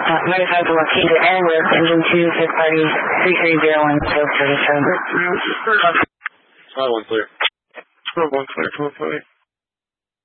95 to Waukegan Airlift, engine 2, fifth party, 3301, 1237. One clear. 1 clear, 1240.